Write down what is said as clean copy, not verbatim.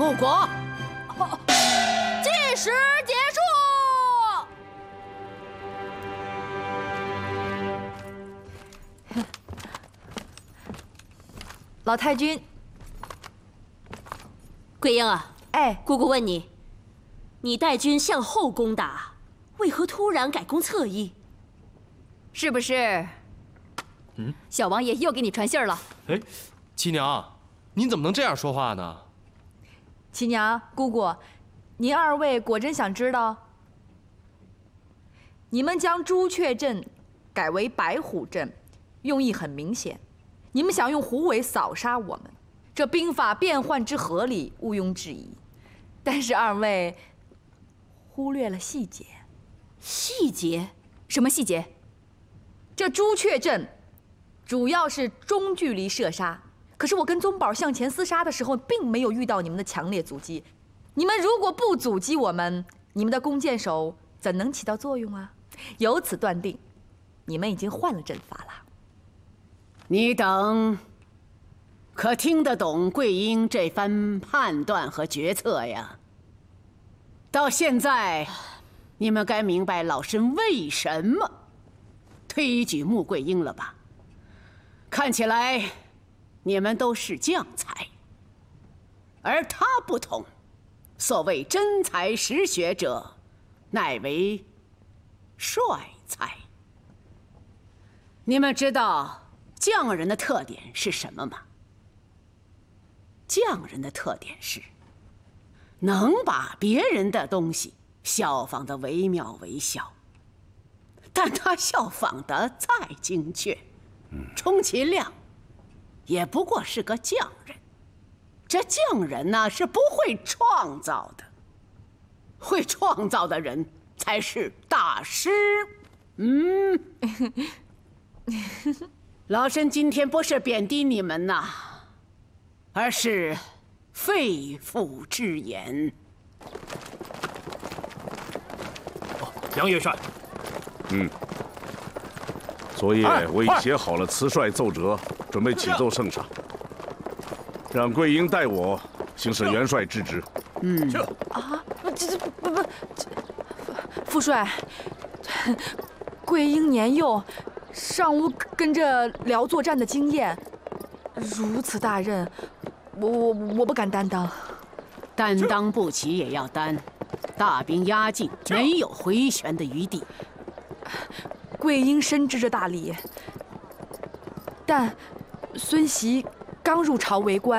穆国， 计时结束。 老太君， 桂英啊， 哎， 姑姑问你，你带军向后攻打，为何突然改攻侧翼？ 是不是？小王爷又给你传信儿了。 哎，七娘，您怎么能这样说话呢？ 七娘、姑姑，您二位果真想知道？你们将朱雀镇改为白虎镇，用意很明显，你们想用虎尾扫杀我们，这兵法变换之合理，毋庸置疑。但是二位忽略了细节。 细节？ 什么细节？ 这朱雀镇主要是中距离射杀，可是我跟宗宝向前厮杀的时候，并没有遇到你们的强烈阻击。你们如果不阻击我们，你们的弓箭手怎能起到作用啊？由此断定，你们已经换了阵法了。 你等可听得懂桂英这番判断和决策呀？到现在，你们该明白老身为什么推举穆桂英了吧？看起来你们都是将才，而他不同，所谓真才实学者，乃为帅才。你们知道匠人的特点是什么吗？匠人的特点是能把别人的东西效仿得惟妙惟肖，但他效仿得再精确，充其量也不过是个匠人。这匠人呢，是不会创造的，会创造的人才是大师。老身今天不是贬低你们呐，而是肺腑之言。 杨元帅， 昨夜我已写好了词帅奏折，准备启奏圣上，让桂英代我行使元帅之职。 副帅，桂英年幼，尚无跟着辽作战的经验，如此大任，我不敢担当。 担当不起也要担，大兵压境，没有回旋的余地。 桂英深知这大礼，但孙袭刚入朝为官。